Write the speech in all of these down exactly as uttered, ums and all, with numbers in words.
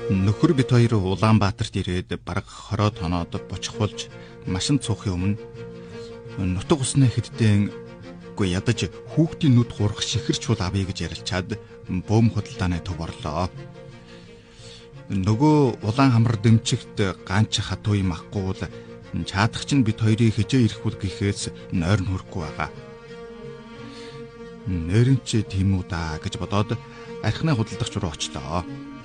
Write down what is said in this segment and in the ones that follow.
Нөхөр бит хоёр Улаанбаатарт ирээд бараг хороо тоноод бочих болж машин цуухын өмнө нутаг усны хэддэн гүй ядаж хүүхдийн нүд хурах шихэрч чул авъя гэж ярилцаад бөөм худалдааны төв орлоо. Нөгөө улаан хамар дэмчигт ганч хатуу юм ахгүй бол чаадах чинь бит хоёрыг хижээ ирэхүүл гэхээс нойр нь хүрэхгүй байгаа. Нэрэн чи тийм үү даа гэж бодоод архины худалдагч руу очлоо.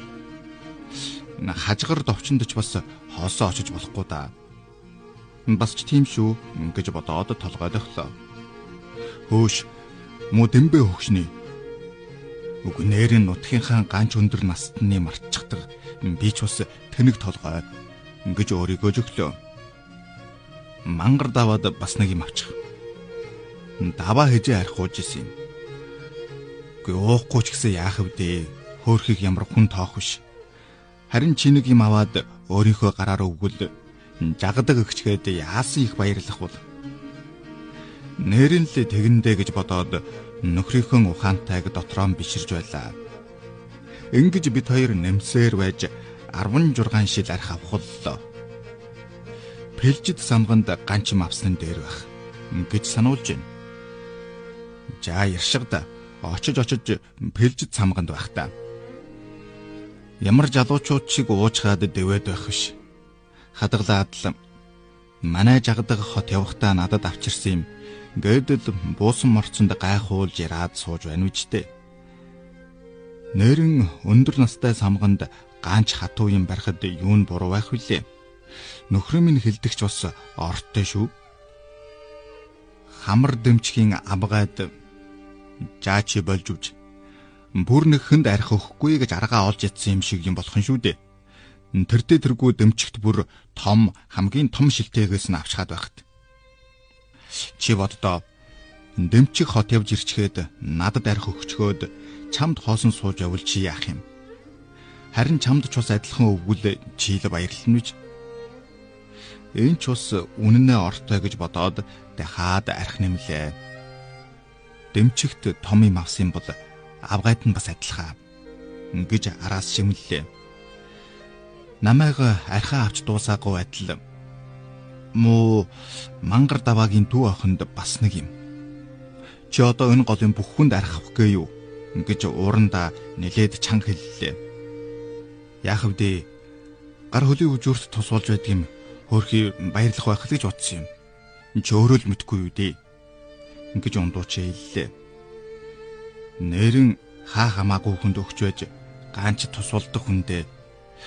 Хажгаар довчондч бас хоосоо очиж болохгүй да. Бас ч тийм шүү гэж бодоод толгойлохлоо. Хөөш муу дэмбэ хөгшний. Үгүй нэрийн нутгийнхаа ганч өндөр настны марччихдаг би ч бас тэнэг толгой гэж өөрийгөө жөглөө. Мангар даваад бас нэг юм авчих. Даваа хижээ архиуж исэн юм. Үгүй уухгүй ч гэсэн яах вэ? Хөөхийг ямар хүн тоох биш. Харин чи нэг юм аваад өөрийнхөө гараар өгвөл жагадаг өгчгээд яасан их баярлах бол. Нэрэн л тэгэндээ гэж бодоод нөхрийнхөө ухаантайг дотроо биширж байлаа. Ингэж бид хоёр нэмсээр байж арван жургаан шил арх авахлаа. Пэлжид самганд ганч юм авсан дээр байх гэж сануулж байна. За яршигда очиж очиж пэлжид самганд байх та. Ямар жалуучууд шиг уучгаад дэвээд байх биш. Хадгалаад л манай жагадаг хот явахдаа надад авчирсан юм. Гэдэл буусан морцонд гайхуулж яраад сууж байна үжтэй. Нэрэн өндөр настай самганд ганч хатуу юм барихад юу нь буруу байх вүлээ. Нөхрөө минь хилдэгч бас ортой шүү. Хамар дэмчгийн абгаад жаачи болж үж. Бүр нэг хүнд арх өгөхгүй гэж аргаа олж ятсан юм шиг юм болох нь шүү дээ. Тэртээ тэргүй дэмчигт бүр том хамгийн том шилтээгээс нь авчгаад байхад. Чи боддоо дэмчиг хот явж ирчгээд надад арх өгчгөөд чамд хоосон сууж явал чи яах юм? Харин чамд ч бас адилхан өвгөл чи л баярлна гэж. Энэ ч бас үнэнээ ортой гэж бодоод дахиад арх нэмлээ. Дэмчигт том юм авсан бол авгайд нь бас адилхан гэж араас шимэллээ. Намайг архаа авч дуусаагүй адил муу мангар даваагийн дүү охинд бас нэг юм. Чи одоо энэ голын бүх хүнд арх авах гээ юу гэж уурандаа нэлээд чанга хэллээ. Яах вэ? Гар хөлийн үжүүрт тус болж байдаг юм. Хөөрхий баярлах байх л гэж бодсон юм. Чи өөрөө л мэдгүй юу дээ гэж ундууч хэллээ. Нэрэн хаа хамаагүй хүнд өгч байж ганч тус болдог хүндээ